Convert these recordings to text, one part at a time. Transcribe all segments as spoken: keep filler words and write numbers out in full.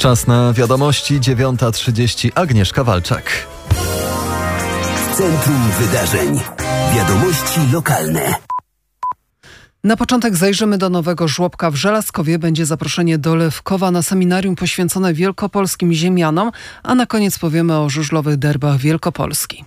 Czas na wiadomości, dziewiąta trzydzieści. Agnieszka Walczak. Centrum Wydarzeń. Wiadomości lokalne. Na początek zajrzymy do Nowego Żłobka w Żelazkowie. Będzie zaproszenie do Lewkowa na seminarium poświęcone wielkopolskim ziemianom, a na koniec powiemy o żużlowych derbach Wielkopolski.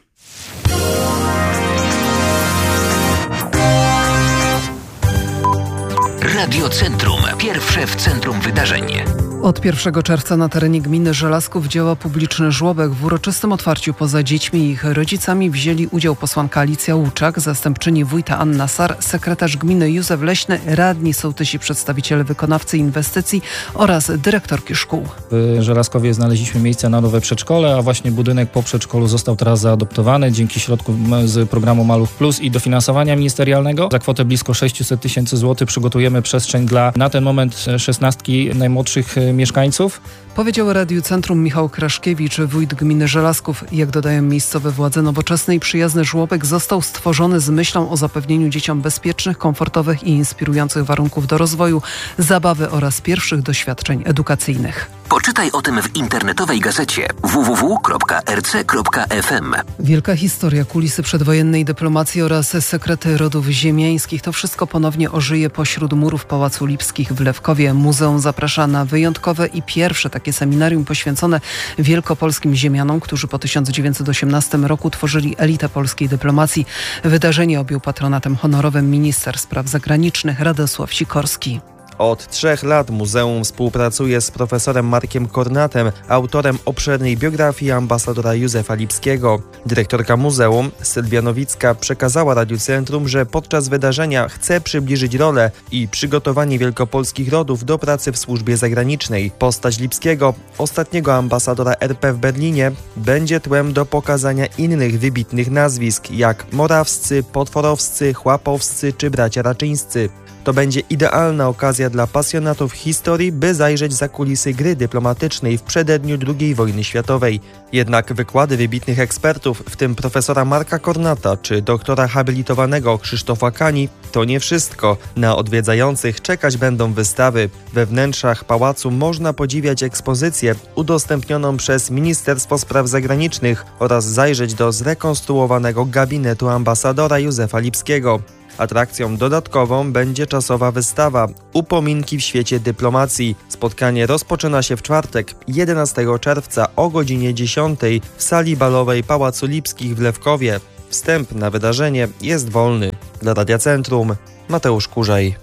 Radio Centrum. Pierwsze w centrum wydarzeń. Od pierwszego czerwca na terenie gminy Żelazków działa publiczny żłobek. W uroczystym otwarciu poza dziećmi i ich rodzicami wzięli udział posłanka Alicja Łuczak, zastępczyni wójta Anna Sar, sekretarz gminy Józef Leśny, radni sołtysi, przedstawiciele wykonawcy inwestycji oraz dyrektorki szkół. W Żelazkowie znaleźliśmy miejsce na nowe przedszkole, a właśnie budynek po przedszkolu został teraz zaadoptowany dzięki środkom z programu Maluch Plus i dofinansowania ministerialnego. Za kwotę blisko sześćset tysięcy złotych przygotujemy przestrzeń dla na ten moment szesnastki najmłodszych mieszkańców. Powiedział Radiu Centrum Michał Kraszkiewicz, wójt gminy Żelazków. Jak dodają miejscowe władze, nowoczesny i przyjazny żłobek został stworzony z myślą o zapewnieniu dzieciom bezpiecznych, komfortowych i inspirujących warunków do rozwoju, zabawy oraz pierwszych doświadczeń edukacyjnych. Poczytaj o tym w internetowej gazecie w w w kropka r c kropka f m. Wielka historia, kulisy przedwojennej dyplomacji oraz sekrety rodów ziemiańskich. To wszystko ponownie ożyje pośród murów Pałacu Lipskich w Lewkowie. Muzeum zaprasza na wyjątkowe i pierwsze takie seminarium poświęcone wielkopolskim ziemianom, którzy po tysiąc dziewięćset osiemnastym roku tworzyli elitę polskiej dyplomacji. Wydarzenie objął patronatem honorowym minister spraw zagranicznych Radosław Sikorski. Od trzech lat muzeum współpracuje z profesorem Markiem Kornatem, autorem obszernej biografii ambasadora Józefa Lipskiego. Dyrektorka muzeum, Sylwia Nowicka, przekazała Radiu Centrum, że podczas wydarzenia chce przybliżyć rolę i przygotowanie wielkopolskich rodów do pracy w służbie zagranicznej. Postać Lipskiego, ostatniego ambasadora R P w Berlinie, będzie tłem do pokazania innych wybitnych nazwisk, jak Morawscy, Potworowscy, Chłapowscy czy bracia Raczyńscy. To będzie idealna okazja dla pasjonatów historii, by zajrzeć za kulisy gry dyplomatycznej w przededniu drugiej wojny światowej. Jednak wykłady wybitnych ekspertów, w tym profesora Marka Kornata czy doktora habilitowanego Krzysztofa Kani, to nie wszystko. Na odwiedzających czekać będą wystawy. We wnętrzach pałacu można podziwiać ekspozycję udostępnioną przez Ministerstwo Spraw Zagranicznych oraz zajrzeć do zrekonstruowanego gabinetu ambasadora Józefa Lipskiego. Atrakcją dodatkową będzie czasowa wystawa Upominki w świecie dyplomacji. Spotkanie rozpoczyna się w czwartek, jedenastego czerwca o godzinie dziesiątej w sali balowej Pałacu Lipskich w Lewkowie. Wstęp na wydarzenie jest wolny. Dla Radia Centrum Mateusz Kurzaj.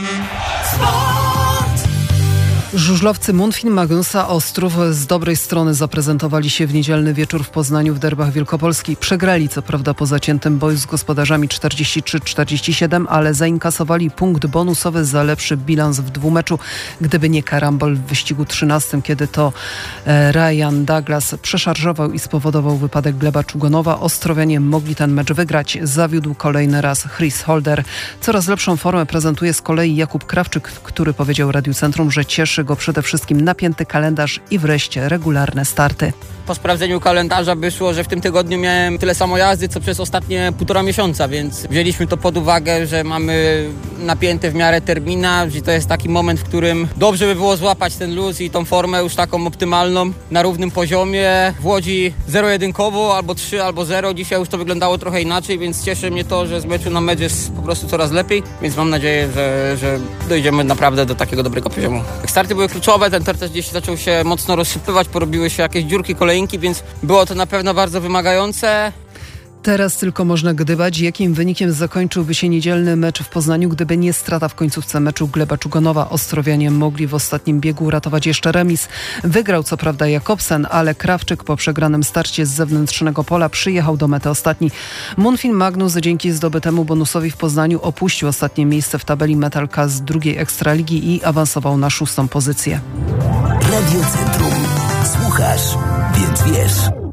Żużlowcy Munfin, Magnusa, Ostrów z dobrej strony zaprezentowali się w niedzielny wieczór w Poznaniu w derbach Wielkopolski. Przegrali co prawda po zaciętym boju z gospodarzami czterdzieści trzy czterdzieści siedem, ale zainkasowali punkt bonusowy za lepszy bilans w dwumeczu. Gdyby nie karambol w wyścigu trzynastym, kiedy to Ryan Douglas przeszarżował i spowodował wypadek Gleba Czugonowa, Ostrowianie mogli ten mecz wygrać. Zawiódł kolejny raz Chris Holder. Coraz lepszą formę prezentuje z kolei Jakub Krawczyk, który powiedział Radiu Centrum, że cieszy go przede wszystkim napięty kalendarz i wreszcie regularne starty. Po sprawdzeniu kalendarza wyszło, że w tym tygodniu miałem tyle samo jazdy, co przez ostatnie półtora miesiąca, więc wzięliśmy to pod uwagę, że mamy napięty w miarę terminarz i to jest taki moment, w którym dobrze by było złapać ten luz i tą formę już taką optymalną na równym poziomie. W Łodzi zero-jedynkowo, albo trzy, albo zero. Dzisiaj już to wyglądało trochę inaczej, więc cieszy mnie to, że z meczu na mecz jest po prostu coraz lepiej, więc mam nadzieję, że, że dojdziemy naprawdę do takiego dobrego poziomu. Starty były kluczowe, ten tor też gdzieś zaczął się mocno rozsypywać, porobiły się jakieś dziurki, kolejnki, więc było to na pewno bardzo wymagające. Teraz tylko można gdybać, jakim wynikiem zakończyłby się niedzielny mecz w Poznaniu, gdyby nie strata w końcówce meczu Gleba Czugonowa. Ostrowianie mogli w ostatnim biegu uratować jeszcze remis. Wygrał co prawda Jakobsen, ale Krawczyk po przegranym starcie z zewnętrznego pola przyjechał do mety ostatni. Munfin Magnus dzięki zdobytemu bonusowi w Poznaniu opuścił ostatnie miejsce w tabeli Metalka z drugiej Ekstraligi i awansował na szóstą pozycję. Radio Centrum. Słuchasz, więc wiesz.